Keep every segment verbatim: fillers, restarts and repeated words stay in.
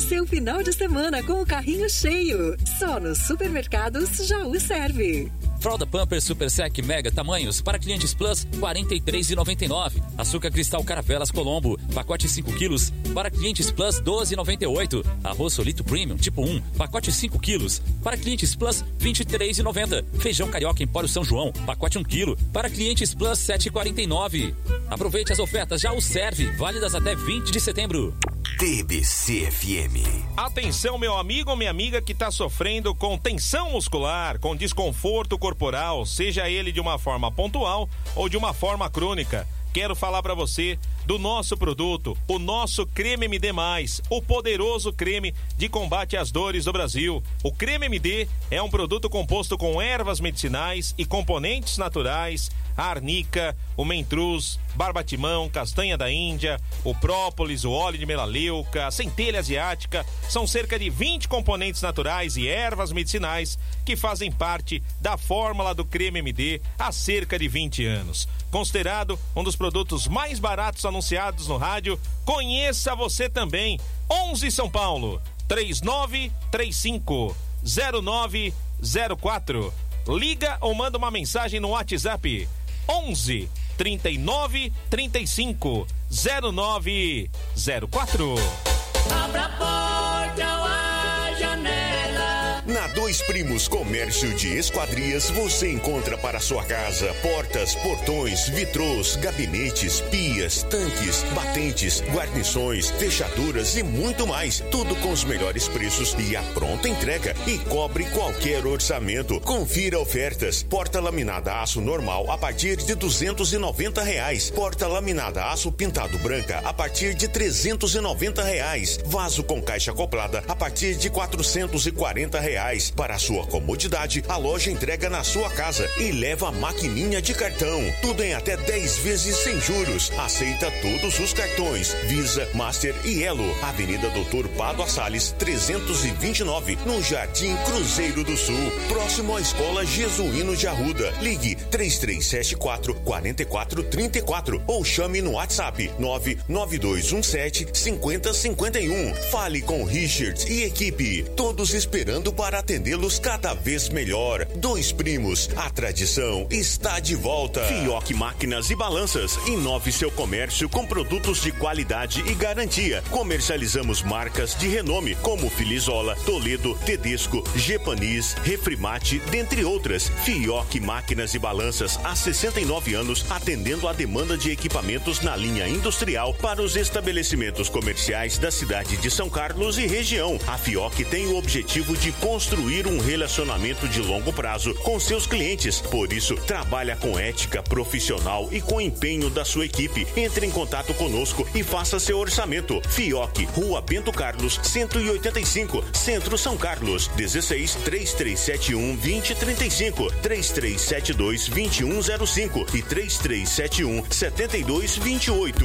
seu final de semana com o carrinho cheio. Só nos supermercados Jaú serve. Fralda Pampers Super Sec Mega Tamanhos para clientes Plus, quarenta e três reais e noventa e nove centavos. Açúcar Cristal Caravelas Colombo, pacote cinco quilos para clientes Plus, doze reais e noventa e oito centavos. Arroz Solito Premium tipo um, pacote cinco quilos para clientes Plus, vinte e três reais e noventa centavos. Feijão Carioca Empório São João, pacote um quilo para clientes Plus, sete reais e quarenta e nove centavos. Aproveite as ofertas Jaú serve, válidas até vinte de setembro. T B C F M. Atenção, meu amigo ou minha amiga que está sofrendo com tensão muscular, com desconforto corporal, seja ele de uma forma pontual ou de uma forma crônica. Quero falar para você do nosso produto, o nosso Creme M D mais, o poderoso creme de combate às dores do Brasil. O Creme M D é um produto composto com ervas medicinais e componentes naturais, a arnica, o mentruz, barbatimão, castanha da Índia, o própolis, o óleo de melaleuca, a centelha asiática. São cerca de vinte componentes naturais e ervas medicinais que fazem parte da fórmula do Creme M D há cerca de vinte anos. Considerado um dos produtos mais baratos anunciados no rádio, conheça você também. onze São Paulo, três nove três cinco, zero nove zero quatro. Liga ou manda uma mensagem no WhatsApp onze, trinta e nove, trinta e cinco, zero nove zero quatro. Abra a porta ou a janela. Na Dois Primos Comércio de Esquadrias, você encontra para sua casa portas, portões, vitrôs, gabinetes, pias, tanques, batentes, guarnições, fechaduras e muito mais. Tudo com os melhores preços e a pronta entrega e cobre qualquer orçamento. Confira ofertas. Porta laminada aço normal a partir de duzentos e noventa reais. Porta laminada aço pintado branca a partir de trezentos e noventa reais. Vaso com caixa acoplada a partir de quatrocentos e quarenta reais. Para a sua comodidade, a loja entrega na sua casa e leva a maquininha de cartão. Tudo em até dez vezes sem juros. Aceita todos os cartões Visa, Master e Elo. Avenida Doutor Pádua Salles, trezentos e vinte e nove, no Jardim Cruzeiro do Sul, próximo à Escola Jesuíno de Arruda. Ligue três três sete quatro, quatro quatro três quatro ou chame no WhatsApp nove nove dois um sete, cinco zero cinco um. Fale com Richard e equipe. Todos esperando para Para atendê-los cada vez melhor. Dois Primos, a tradição está de volta. Fioc Máquinas e Balanças, inove seu comércio com produtos de qualidade e garantia. Comercializamos marcas de renome como Filizola, Toledo, Tedesco, Gepanis, Refrimate, dentre outras. Fioc Máquinas e Balanças, há sessenta e nove anos, atendendo a demanda de equipamentos na linha industrial para os estabelecimentos comerciais da cidade de São Carlos e região. A Fioc tem o objetivo de construir um relacionamento de longo prazo com seus clientes. Por isso, trabalha com ética profissional e com empenho da sua equipe. Entre em contato conosco e faça seu orçamento. Fioc, Rua Bento Carlos, cento e oitenta e cinco, Centro São Carlos. dezesseis, três três sete um, dois zero três cinco, três três sete dois, dois um zero cinco e três três sete um, sete dois dois oito.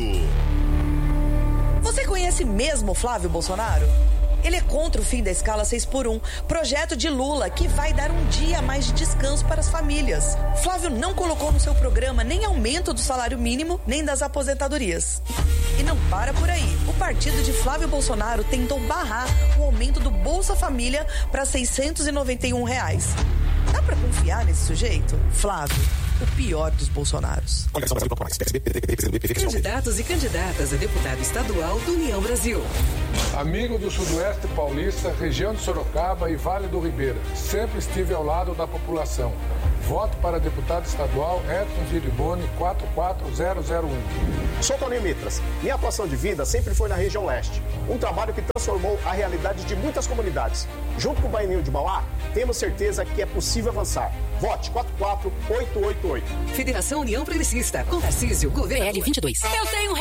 Você conhece mesmo Flávio Bolsonaro? Ele é contra o fim da escala seis por um, projeto de Lula que vai dar um dia a mais de descanso para as famílias. Flávio não colocou no seu programa nem aumento do salário mínimo, nem das aposentadorias. E não para por aí. O partido de Flávio Bolsonaro tentou barrar o aumento do Bolsa Família para seiscentos e noventa e um reais. Dá pra confiar nesse sujeito? Flávio, o pior dos Bolsonaros. Candidatos e candidatas a deputado estadual do União Brasil. Amigo do Sudoeste Paulista, região de Sorocaba e Vale do Ribeira. Sempre estive ao lado da população. Voto para deputado estadual Edson Giriboni quatro quatro zero zero um. Sou Toninho Mitras. Minha atuação de vida sempre foi na região leste. Um trabalho que transformou a realidade de muitas comunidades. Junto com o Baianinho de Mauá, temos certeza que é possível avançar. Vote quatro quatro oito oito oito. Federação União Progressista. Com Tarcísio, governo. P L vinte e dois. Eu tenho